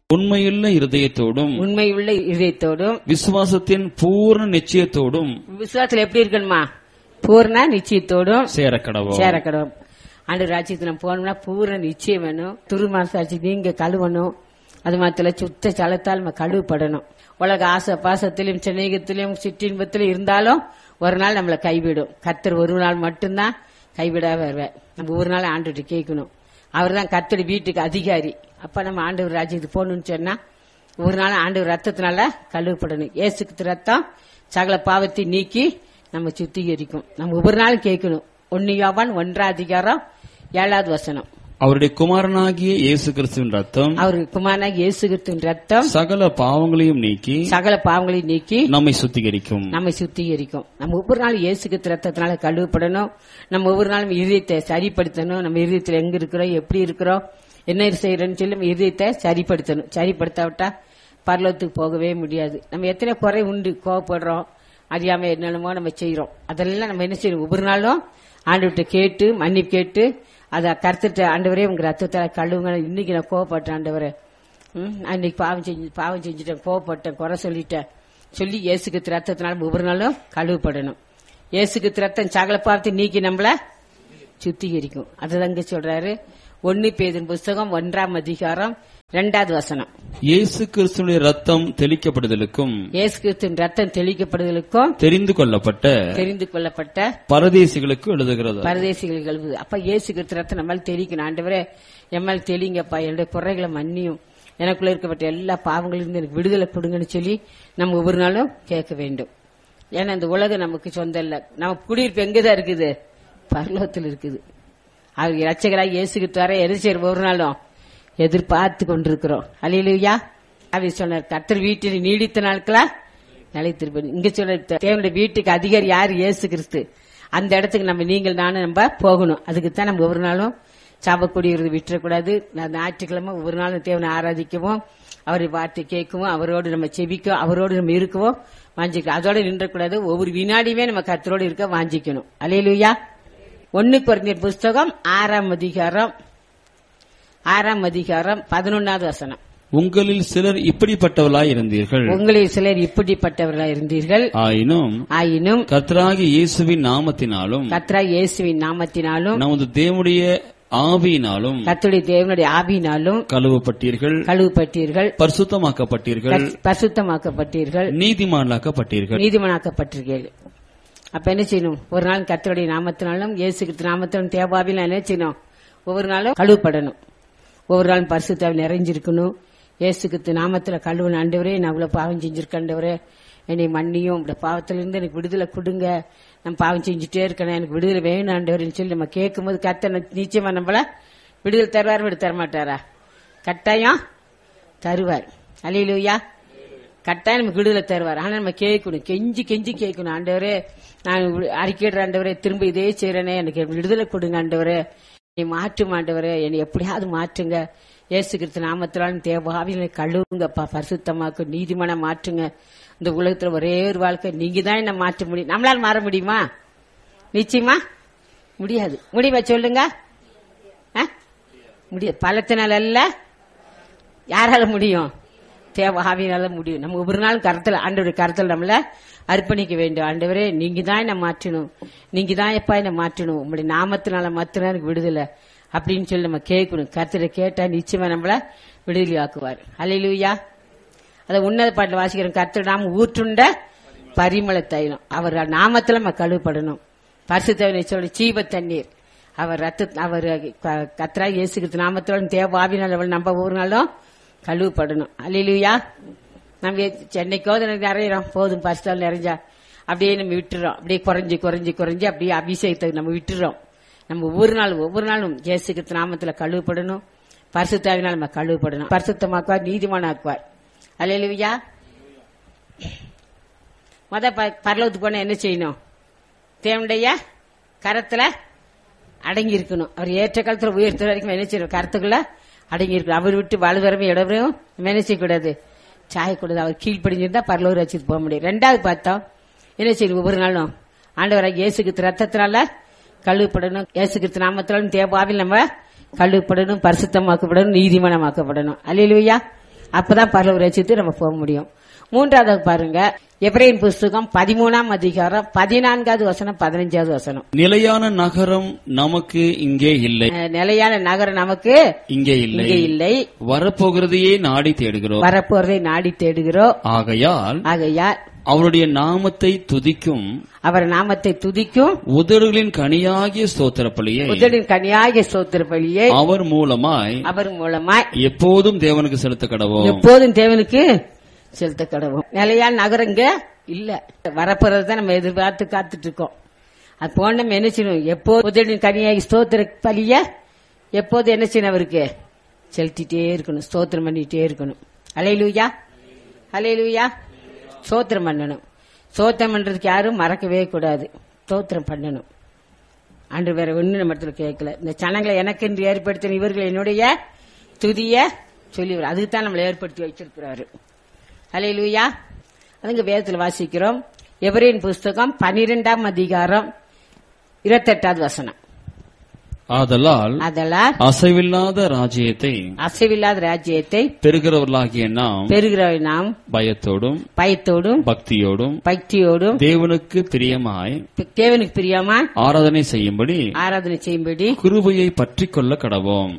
உண்மையுள்ள இருதயத்தோடும் விசுவாசத்தின் பூர்ண நிச்சயத்தோடும். விசுவாசத்துல எப்படி இருக்கணுமா? பூர்ண நிச்சயத்தோடும் சேரக்கடவோம். ஆண்டவர் ராஜ்யத்துல போனோம்னா பூர்ண நிச்சயம் வேணும். துருமாசாட்சி நீங்க கழுவணும். அது மாத்திர சுத்த சலத்தால் நம்ம கழுவப்படணும். உலக ஆசை பாசத்திலும் சிநேகத்திலும் சிற்றின்பத்திலும் இருந்தாலும் ஒரு நாள் நம்மளை கைவிடும். கர்த்தர் ஒரு நாள் மட்டும்தான் கைவிடாம வருவார். நம்ம ஒரு நாள் ஆண்டவர்கிட்ட கேட்கணும். அவர் தான் கர்த்தர் வீட்டுக்கு அதிகாரி. அப்ப நம்ம ஆண்டவர் ராஜ்யத்துக்கு போகணும்னு சொன்னா ஒரு நாள் ஆண்டவர் ரத்தத்தினால கழுவப்படணும். இயேசுக்கு ரத்தம் சகல பாவத்தை நீக்கி நம்ம சுத்திகரிக்கும். நம்ம ஒவ்வொரு நாளும் கேட்கணும். 1 யோவான் 1:7 அவருடைய குமாரனாகிய இயேசு கிறிஸ்துவின் ரத்தம் சகல பாவங்களையும் நீக்கி நம்மை சுத்திகரிக்கும். நம்ம ஒவ்வொரு நாளும் இயேசு கிறிஸ்து ரத்தத்தினால கழுவப்படணும். நம்ம ஒவ்வொரு நாளும் இதயத்தை சரிப்படுத்தணும். நம்ம இதயத்தில் எங்க இருக்கிறோம், எப்படி இருக்கிறோம், என்ன செய்யறோம்னு சொல்லி நம்ம இதயத்தை சரிப்படுத்தணும். சரிப்படுத்தாவிட்டா பரலோகத்துக்கு போகவே முடியாது. நம்ம எத்தனை குறை உண்டு, கோவப்படுறோம், அறியாம என்னென்னமோ நம்ம செய்யறோம். அதெல்லாம் நம்ம என்ன செய்யணும்? ஒவ்வொரு நாளும் ஆண்டவர்கிட்ட கேட்டு மன்னிப்பு கேட்டு அத கருத்துட்டு, ஆண்டவரே உங்க ரத்தத்தால கழுவுங்க, இன்னைக்கு நான் கோவப்பட்டேன் ஆண்டவரே, அன்னைக்கு பாவம் செஞ்சுட்டேன், கோவப்பட்டேன், குறை சொல்லிட்டேன் சொல்லி இயேசுக்கு ரத்தத்தினால ஒவ்வொரு நாளும் கழுவப்படணும். இயேசுக்கு ரத்தம் சகல பாவத்தை நீக்கி நம்மள சுத்திகரிக்கும். அதுதாங்க சொல்றாரு 1 பேதுரு புஸ்தகம் 1:2 இயேசு கிறிஸ்துவின் ரத்தம் தெளிக்கப்படுதலுக்கும் தெரிந்து கொள்ளப்பட்ட பரதேசிகளுக்கு எழுதுகிறது. அப்ப இயேசு கிறிஸ்து ரத்தம் நம்மளால தெளிக்கணும். ஆண்டவரே எம்மால் தெளிங்கப்பா, என்னுடைய குறைகளை மன்னியும், எனக்குள்ள இருக்கப்பட்ட எல்லா பாவங்களிலிருந்து எனக்கு விடுதலை கொடுங்கன்னு சொல்லி நம்ம ஒவ்வொரு நாளும் கேட்க வேண்டும். ஏன்னா இந்த உலகம் நமக்கு சொந்தம் இல்ல. நம்ம குடியிருப்பு எங்கதான் இருக்குது? பரலோகத்தில் இருக்குது. அவர் இரட்சகராக இயேசு கிறிஸ்து வர எரிச்சர் ஒவ்வொரு நாளும் எதிர்பார்த்து கொண்டிருக்கிறோம். அல்லேலூயா. அவர் சொன்னார், கர்த்தர் வீட்டில் நீடித்த நாட்களா நிலைத்திருப்பேன். இங்க சொல்ற தேவனுடைய வீட்டுக்கு அதிகாரி யார்? இயேசு கிறிஸ்து. அந்த இடத்துக்கு நீங்கள் நானும் நம்ம போகணும். அதுக்குத்தான் நம்ம ஒவ்வொரு நாளும் சாபக்கூடியது விட்டுறக்கூடாது. ஞாயிற்றுக்கிழமை ஒவ்வொரு நாளும் தேவனை ஆராதிக்கவும், அவருடைய வார்த்தை கேட்கவும், அவரோடு நம்ம செபிக்கவும், அவரோடு நம்ம இருக்கவும் வாஞ்சிக்கணும். அதோட நின்றக்கூடாது. ஒவ்வொரு வினாடியுமே நம்ம கர்த்தரோடு இருக்க வாஞ்சிக்கணும். அல்லேலூயா. 1 கொரிந்தியர் புஸ்தகம் 6:11 உங்களில் சிலர் இப்படிப்பட்டவர்களாய் இருந்தீர்கள். ஆயினும் கர்த்தராகிய இயேசுவின் நாமத்தினாலும் நமது தேவனுடைய ஆவியினாலும் தேவனுடைய ஆவியினாலும் கழுவப்பட்டீர்கள், பரிசுத்தமாக்கப்பட்டீர்கள், நீதிமானாக்கப்பட்டீர்கள். அப்ப என்ன செய்யணும்? ஒரு நாள் கர்த்தருடைய நாமத்தினாலும் இயேசு கிறிஸ்து நாமத்தினாலும் தேவாவில என்ன செய்யணும்? ஒவ்வொரு நாளும் கழுவப்படணும். ஒவ்வொரு நாளும் பரிசுத்தாவில் நிறைஞ்சிருக்கணும். இயேசு கிறிஸ்து நாமத்துல கழுவணும். ஆண்டவரே, நான் இவ்வளவு பாவம் செஞ்சிருக்கேன் ஆண்டவரே, என்னை மன்னியும், இந்த பாவத்திலிருந்து எனக்கு விடுதலை கொடுங்க, நான் பாவம் செஞ்சுட்டே இருக்கேன், எனக்கு விடுதலை வேணும் ஆண்டவரேன்னு சொல்லி நம்ம கேட்கும் போது கர்த்தர் நிச்சயமா நம்மள விடுதலை தருவார். தரமாட்டாரா? கட்டாயம் தருவார். அல்லேலூயா. கட்டாயம் நமக்கு விடுதலை தருவார். ஆனா நம்ம கேட்கணும், கெஞ்சி கேட்கணும். ஆண்டவரே, நான் அறிக்கையிடுற ஆண்டவரே, திரும்ப இதே செய்யறேனே, எனக்கு விடுதலை கொடுங்க ஆண்டவரே, என்னை மாற்றும் ஆண்டவரே, என்னை எப்படியாவது மாற்றுங்க. இயேசு கிறிஸ்து நாமத்தினாலும் தேவாவில கழுவுங்கப்பா, பரிசுத்தமாக்கு, நீதிமான மாற்றுங்க. இந்த உலகத்துல ஒரே ஒரு வாழ்க்கை நீங்க தான் என்ன மாற்ற முடியும். நம்மளால மாற முடியுமா? நிச்சயமா முடியாது. முடிவா சொல்லுங்க. முடியாது. பலத்தினால அல்ல, யாரால முடியும்? தேவாவினால முடியும். நம்ம ஒவ்வொரு நாள் கருத்துல, ஆண்டவருடைய கருத்துல நம்மள அர்ப்பணிக்க வேண்டும். ஆண்டவரே, நீங்க தான் என்ன மாற்றணும், நீங்க தான் எப்பா என்ன மாற்றணும், உங்களுடைய நாமத்தினால மாத்தினா எனக்கு விடுதலை அப்படின்னு சொல்லி நம்ம கேட்கணும். கருத்துல கேட்டா நிச்சயமா நம்மள விடுதலை ஆக்குவார். அல்லேலூயா. அதை உன்னத பாட்டில் வாசிக்கிறோம். கர்த்தர் நாம ஊற்றுண்ட பரிமள தைலம், அவர் நாமத்துல நம்ம கழுவப்படணும். பரிசுத்தவனை சொல்லி ஜீவ தண்ணீர், அவர் கர்த்தரா இயேசு கிறிஸ்து நாமத்தோட தேவாவினால் நம்ம ஒவ்வொரு நாளும் கழுவப்படணும். அல்லேலூயா. நம்ம சென்னைக்கோ நிறையிறோம், போதும் பரிசுத்தால் நிறைஞ்சா அப்படியே நம்ம விட்டுறோம். அப்படியே குறைஞ்சி அப்படியே அபிஷேகத்தை நம்ம விட்டுறோம். நம்ம ஒவ்வொரு நாளும் இயேசு கிறிஸ்து நாமத்துல கழுவப்படணும். பரிசுத்தாவினால் நம்ம கழுவப்படணும். பரிசுத்தமாக்குவார், நீதிமானாக்குவார். அல்லேலூயா. பரலோகத்துக்கு போனா என்ன செய்யணும்? தேவனுடைய கரத்துல அடங்கி இருக்கணும். அவர் ஏற்ற காலத்துல உயர்த்த வரைக்கும் என்ன செய்யணும்? கருத்துக்குள்ள அடங்கி இருக்கணும். அவர் விட்டு வலுவரமே இடவரையும் என்ன செய்யக்கூடாது? சாயக்கூடாது. அவர் கீழ்ப்படிஞ்சிருந்தா பரலோக ராஜ்யத்துக்கு போக முடியும். 2வது பார்த்தோம், என்ன செய்யணும்? ஒவ்வொரு நாளும் ஆண்டவராகிய இயேசு கிறிஸ்து ரத்தத்தினால கழுவப்படணும். இயேசு கிறிஸ்து நாமத்தினாலும் தேவாவில் நம்ம கழுவப்படணும், பரிசுத்தமாக்கப்படணும், நீதிமானமாக்கப்படணும். அல்லேலூயா. அப்பதான் பரலோக ராஜ்யத்துக்கு நம்ம போக முடியும். மூன்றாவது பாருங்க, எபிரேயர் புஸ்தகம் 13ஆம் அதிகாரம் 14வது வசனம் 15வது வசனம். நிலையான நகரம் நமக்கு இங்கே இல்லை. நிலையான நகரம் நமக்கு இங்கே இல்லை. வரப்போகிறதையே நாடி தேடுகிறோம். வரப்போறதை நாடி தேடுகிறோம். ஆகையால் அவருடைய நாமத்தை துதிக்கும், அவர் நாமத்தை துதிக்கும் உதடுகளின் கனியாகிய ஸ்தோத்திர பலியை அவர் மூலமாய் எப்போதும் தேவனுக்கு செலுத்த கடவோம். நிலையான நகரங்க இல்ல, வரப்போறதுதான் நம்ம எதிர்பார்த்து காத்துட்டு இருக்கோம். அது போன நம்ம என்ன செய்யணும், எப்போது உதடுகளின் கனியாகி ஸ்தோத்திர பலிய எப்போது என்ன செய்யணும், அவருக்கு செலுத்திட்டே இருக்கணும், ஸ்தோத்திரம் பண்ணிட்டே இருக்கணும். அல்லேலூயா, அல்லேலூயா. ஸ்தோத்திரம் பண்ணணும். ஸ்தோத்திரம் பண்றதுக்கு யாரும் மறக்கவே கூடாது. ஸ்தோத்திரம் பண்ணணும். அன்று வேற ஒண்ணு நம்ம இடத்துல கேட்கல. இந்த சனங்களை எனக்கு என்று ஏற்படுத்தின இவர்கள் என்னுடைய துதிய சொல்லி, அதுக்கு தான் நம்மளை ஏற்படுத்தி வச்சிருக்கிறாரு. அல்லேலூயா. அதுங்க வேதத்தில் வாசிக்கிறோம். எபிரேயர் புஸ்தகம் 12ஆம் அதிகாரம் 28வது வசனம். ஆதலால் அசைவில்லாத ராஜ்யத்தை பெறுகிறவர்களாகிய நாம் பயத்தோடும் பக்தியோடும் தேவனுக்கு பிரியமாய் ஆராதனை செய்யும்படி கிருபையை பற்றிக் கொள்ள கடவோம்.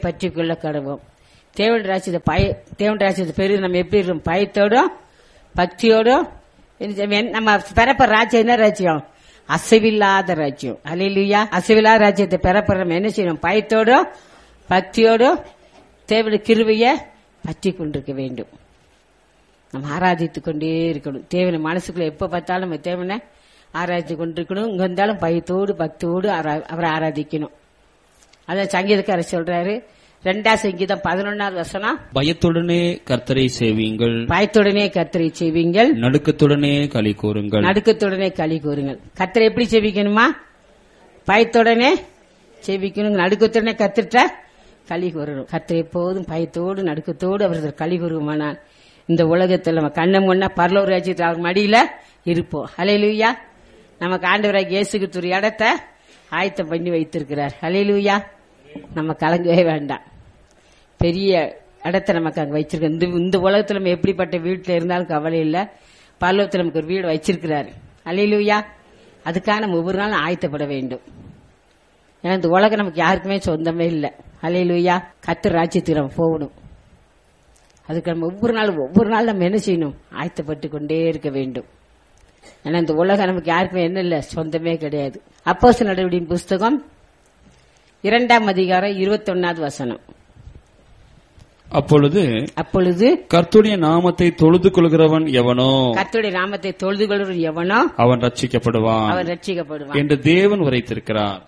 தேவன் ராஜ்யத்தை பெருக நம்ம எப்படி இருக்கோம், பயத்தோடும் பக்தியோடும். நம்ம பெறப்ப ராஜ்யம் என்ன ராஜ்யம், அசைவில்லாத ராஜ்யம். அல்லேலூயா. அசைவில்லாத ராஜ்யத்தை பெறப்படுற என்ன செய்யணும், பயத்தோடும் பக்தியோடும் தேவனுடைய கிருபையை பற்றி கொண்டிருக்க வேண்டும். நம்ம ஆராதித்துக் கொண்டே இருக்கணும். தேவனை மனசுக்குள்ள எப்ப பார்த்தாலும் நம்ம தேவனை ஆராதித்து கொண்டிருக்கணும். இங்க இருந்தாலும் பயத்தோடு பக்தியோடு அவரை ஆராதிக்கணும். அதான் சங்கீதக்காரர் சொல்றாரு, 2ஆம் சங்கீதம் 11வது வசனம், பயத்துடனே கர்த்தரை சேவியுங்கள், நடுக்கத்துடனே களி கூறுங்கள். கர்த்தரை எப்படி சேவிக்கணுமா, பயத்துடனே சேவிக்கணும், நடுக்கத்துடனே கர்த்தர்ட்ட களி கூறணும். கர்த்தரை எப்போதும் பயத்தோடு நடுக்கத்தோடு அவர்கள் களி கூறுமானால் இந்த உலகத்தில் நம்ம கண்ண முன்னா பரலோக ராஜ்யத்தில் அவர் மடியில இருப்போம். அல்லேலூயா. நமக்கு ஆண்டவராகிய இயேசு கிறிஸ்து ஒரு இடத்தை ஆயத்தம் பண்ணி வைத்திருக்கிறார். அல்லேலூயா. நம்ம கலங்கவே வேண்டாம். பெரிய இடத்தை நமக்கு அங்க வச்சிருக்க. இந்த உலகத்துல நம்ம எப்படிப்பட்ட வீட்டுல இருந்தாலும் கவலை இல்ல, பரலோகத்துல நமக்கு ஒரு வீடு வச்சிருக்கிறாரு. அல்லேலூயா. அதுக்காக நம்ம ஒவ்வொரு நாளும் ஆயத்தப்பட வேண்டும். ஏன்னா இந்த உலகம் நமக்கு யாருக்குமே சொந்தமே இல்லை. அல்லேலூயா. கர்த்தர் ராஜ்யத்துக்கு நம்ம போகணும். அதுக்கு நம்ம ஒவ்வொரு நாள் நம்ம என்ன செய்யணும், ஆயத்தப்பட்டு கொண்டே இருக்க வேண்டும். ஏன்னா இந்த உலகம் நமக்கு யாருக்குமே என்ன இல்லை, சொந்தமே கிடையாது. அப்போஸ்தலர் நடவடிக்கையின் புஸ்தகம் 2ஆம் அதிகாரம் 21வது வசனம். அப்பொழுது கர்த்தருடைய நாமத்தை தொழுது கொள்கிறவன் எவனோ, அவன் ரட்சிக்கப்படுவான் என்று தேவன் உரைத்திருக்கிறார்.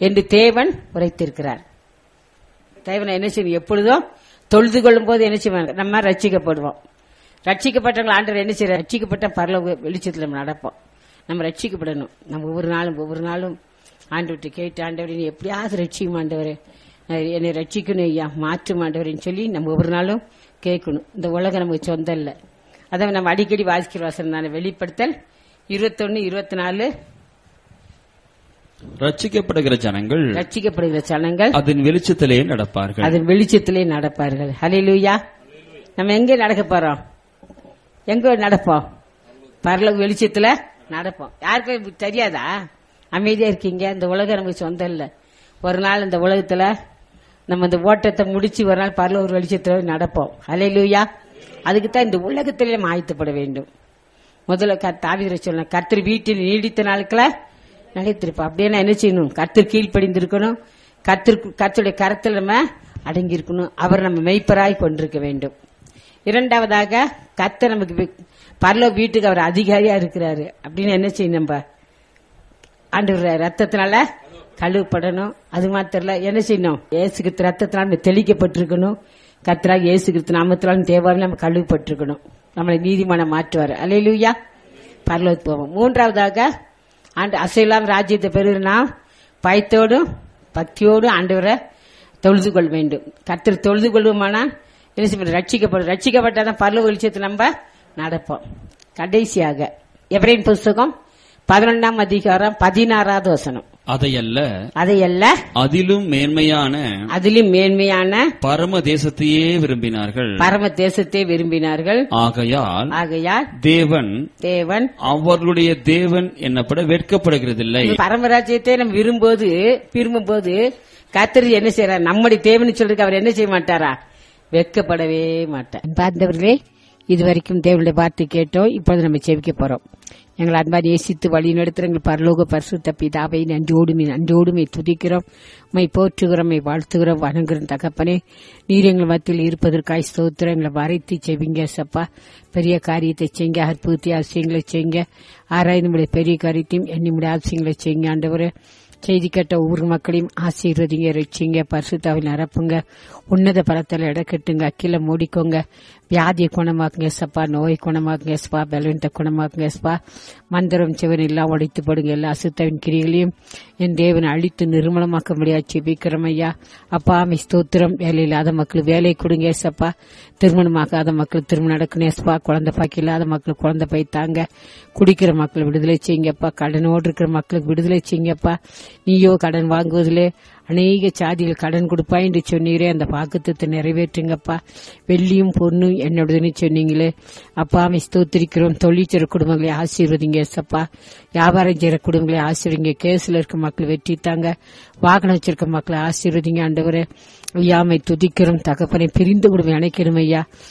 தேவனை என்ன செய்யும், எப்பொழுதும் தொழுது கொள்ளும் போது என்ன செய்வாங்க, நம்ம ரட்சிக்கப்படுவோம். ரட்சிக்கப்பட்டவங்க ஆண்டவர் என்ன செய்ய, ரட்சிக்கப்பட்ட பரலோக வெளிச்சத்தில் நம்ம நடப்போம். நம்ம ரட்சிக்கப்படணும். நம்ம ஒவ்வொரு நாளும் ஆண்டவர்கிட்ட கேட்டு, ஆண்டவரை நீ எப்படியாவது ரட்சிக்கும் ஆண்டவரே, என்னை ரட்சிக்கணும் ஐயா, மாற்றும் ஆண்டவரேன்னு சொல்லி நம்ம ஒவ்வொரு நாளும் கேட்கணும். இந்த உலகம் நமக்கு சொந்தம் இல்லை. அதான் நம்ம அடிக்கடி வாசிக்கிற வசனம் தானே, வெளிப்படுத்தல் 21:24. ரட்சிக்கப்படுகிற ஜனங்கள் அதன் வெளிச்சத்திலே நடப்பார்கள். ஹல்லேலூயா. நம்ம எங்க நடக்க போறோம், எங்க நடப்போம், பரலோக வெளிச்சத்துல நடப்போம். யாருக்கும் தெரியாதா, அமைதியா இருக்கீங்க. இந்த உலகம் நமக்கு சொந்தம் இல்ல. ஒரு நாள் இந்த உலகத்துல நம்ம இந்த ஓட்டத்தை முடிச்சு ஒரு நாள் பரலோக வெளிச்சத்துல நடப்போம். ஹல்லேலூயா. அதுக்குத்தான் இந்த உலகத்திலே நம்ம ஆயத்தப்பட வேண்டும். முதல்ல தாவீது சொன்ன, கர்த்தர் வீட்டில் நீடித்த நாட்கள நிலைத்திருப்போம். அப்படியே என்ன செய்யணும், கர்த்தர் கீழ்ப்படிந்திருக்கணும், கர்த்தருடைய கரத்தில் நம்ம அடங்கி இருக்கணும், அவர் நம்ம மெய்ப்பராய் கொண்டிருக்க வேண்டும். இரண்டாவதாக, கர்த்தர் நமக்கு பரலோக வீட்டுக்கு அவர் அதிகாரியா இருக்கிறாரு அப்படின்னு என்ன செய்யணும், நம்ம ஆண்டவர் ரத்தத்தினால கழுவப்படணும். அது மாத்திரல என்ன செய்யணும், இயேசு கிறிஸ்து ரத்தத்தினால தெளிக்கப்பட்டிருக்கணும். கர்த்தராக இயேசு கிறிஸ்து நாமத்தினாலும் தேவாரம் நம்ம கழுவப்பட்டிருக்கணும். நம்மளை நீதிமானம் மாற்றுவார். அல்லேலூயா. பரலோகத்துக்கு போவோம். மூன்றாவதாக, அசையில்லாம ராஜ்யத்தை பெறுனா பயத்தோடும் பக்தியோடும் ஆண்டவரை தொழுது கொள்ள வேண்டும். கர்த்தர் தொழுது கொள்வோமானா என்ன செய்ய, ரட்சிக்கப்பட்டாதான் பரலோக வெளிச்சத்தை நம்ம நடப்போம். கடைசியாக எபிரேயர் புஸ்தகம் 11ஆம் அதிகாரம் 16வது வசனம். அதையல்ல அதிலும் மேன்மையான பரம தேசத்தையே விரும்பினார்கள். ஆகையால் தேவன் அவர்களுடைய தேவன் என்னப்பட வெட்கப்படுகிறதில்லை. பரமராஜ்யத்தை நம்ம விரும்பும்போது கர்த்தர் என்ன செய்யறார்? நம்முடைய தேவன் சொல்றதுக்கு அவர் என்ன செய்ய மாட்டாரா? வெட்கப்படவே மாட்டார். பார்த்தவர்களே, இதுவரைக்கும் தேவனுடைய வார்த்தை கேட்டோம். இப்பொழுது நம்ம செவிக்க போறோம். எங்களை அன்பா நேசித்து வழி நடத்துகிற எங்கள் பரலோக பரிசுத்த பிதாவை நன்றோடுமே துதிக்கிறோம், மை போற்றுகிறோம், வாழ்த்துகிறோம், வணங்குகிறோம். தகப்பனே, நீர் எங்கள் மத்தியில் இருப்பதற்காய் ஸ்தோத்திரம். எங்களை வரைத்து செவிங்க சப்பா. பெரிய காரியத்தை செய்யுங்க, அற்புதத்தை அதிசயங்களை செய்யுங்க. ஆராய்ந்து பெரிய காரியத்தையும் எண்ணிமுடைய அதிசயங்களை செய்யுங்க. ஆண்டவரே, செய்தி கேட்ட ஒவ்வொரு மக்களையும் ஆசீர்வதிங்க, ரட்சிங்க, பரிசுத்தாவில் நிரப்புங்க, உன்னத பலத்தில் இடக்கட்டுங்க, அக்கில மூடிக்கோங்க, வியாதியை குணமாக்குங்க சப்பா, நோயை குணமாக்குங்க சப்பா, பலவீனத்தை குணமாக்குங்க சப்பா. மந்திரம் சிவன் எல்லாம் உடைத்து போடுங்க. எல்லா அசுத்தாவின் கிரிகளையும் என் தேவனை அழித்து நிர்மலமாக்க முடியாது செபிக்கிறோம் ஐயா. அப்பா ஸ்தோத்திரம். வேலை இல்லாத மக்களுக்கு வேலை கொடுங்க சப்பா. திருமணமாக்காத மக்கள் திருமணம் நடக்கணும் சப்பா. குழந்தை பாக்கி இல்லாத மக்களுக்கு குழந்தை பைத்தாங்க. குடிக்கிற மக்களை விடுதலை செய்யுங்கப்பா. கடனோடு இருக்கிற மக்களுக்கு விடுதலை செய்யுங்கப்பா. நீயோ கடன் வாங்குவதிலே அநேக சாதிகள் கடன் கொடுப்பாய் என்று சொன்னீரே, அந்த வாக்குத்தத்தை நிறைவேற்றுங்கப்பா. வெள்ளியும் பொண்ணும் என்னோடதுன்னு சொன்னீங்களே அப்பா, ஸ்தோத்திரிக்கிறோம். தொழில் செய்ற குடும்பங்களை ஆசீர்வதிங்க சப்பா. வியாபாரம் செய்யற குடும்பங்களை ஆசீர்வதிங்க. கேஸ்ல இருக்க மக்கள் வெற்றி தாங்க. வாகனம் வச்சிருக்க மக்களை ஆசீர்வதிங்க ஆண்டவரே. ஐயாமை துதிக்கிறோம் தகப்பனை. பிரிந்து குடும்பம் அணைக்கணும் ஐயா.